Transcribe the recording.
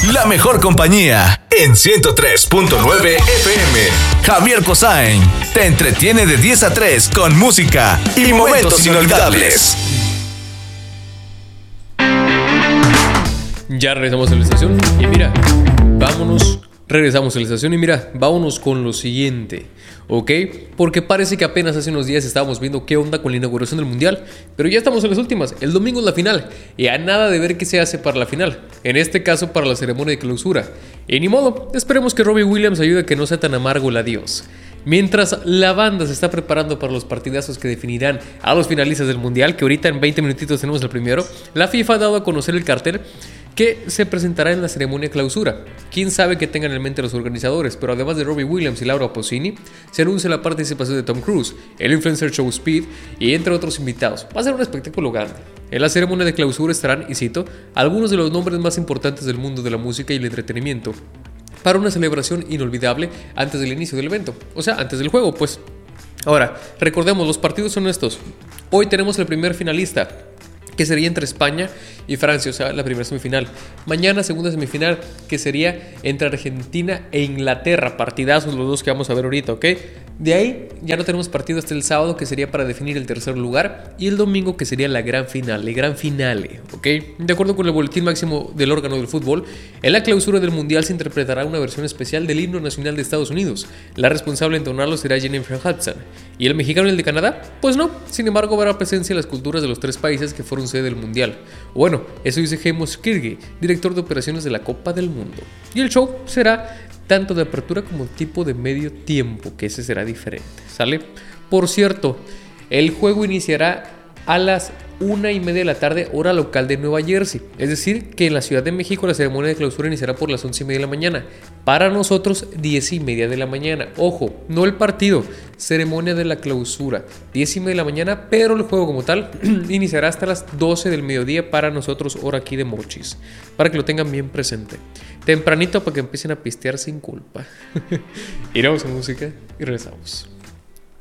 la mejor compañía en 103.9 FM. Javier Kosain te entretiene de 10 a 3 con música y momentos inolvidables. Ya regresamos a la estación y mira, regresamos a la estación y mira, vámonos con lo siguiente, ¿ok? Porque parece que apenas hace unos días estábamos viendo qué onda con la inauguración del Mundial, pero ya estamos en las últimas, el domingo es la final, y a nada de ver qué se hace para la final, en este caso para la ceremonia de clausura. Y ni modo, esperemos que Robbie Williams ayude a que no sea tan amargo el adiós. Mientras la banda se está preparando para los partidazos que definirán a los finalistas del Mundial, que ahorita en 20 minutitos tenemos el primero, la FIFA ha dado a conocer el cartel que se presentará en la ceremonia clausura. Quién sabe qué tengan en mente los organizadores, pero además de Robbie Williams y Laura Pausini, se anuncia la participación de Tom Cruise, el influencer Show Speed y entre otros invitados. Va a ser un espectáculo grande. En la ceremonia de clausura estarán, y cito, algunos de los nombres más importantes del mundo de la música y el entretenimiento, para una celebración inolvidable antes del inicio del evento, o sea, antes del juego, pues. Ahora, recordemos, los partidos son estos. Hoy tenemos el primer finalista, que sería entre España y Francia, o sea, la primera semifinal. Mañana, segunda semifinal, que sería entre Argentina e Inglaterra. Partidazos los dos que vamos a ver ahorita, ¿ok? De ahí ya no tenemos partido hasta el sábado, que sería para definir el tercer lugar, y el domingo, que sería la gran final, el gran finale, ¿ok? De acuerdo con el boletín máximo del órgano del fútbol, en la clausura del Mundial se interpretará una versión especial del himno nacional de Estados Unidos. La responsable de entonarlo será Jennifer Hudson. ¿Y el mexicano y el de Canadá? Pues no, sin embargo habrá presencia en las culturas de los tres países que fueron sede del Mundial. Bueno, eso dice Heimo Skirgi, director de operaciones de la Copa del Mundo. Y el show será tanto de apertura como tipo de medio tiempo, que ese será diferente, ¿sale? Por cierto, el juego iniciará a las 1:30 de la tarde, hora local de Nueva Jersey. Es decir, que en la Ciudad de México la ceremonia de clausura iniciará por las 11:30 de la mañana. Para nosotros, 10:30 de la mañana. Ojo, no el partido, ceremonia de la clausura, 10:30 de la mañana, pero el juego como tal iniciará hasta las 12 del mediodía para nosotros, hora aquí de Mochis. Para que lo tengan bien presente. Tempranito para que empiecen a pistear sin culpa. Iremos a música y regresamos.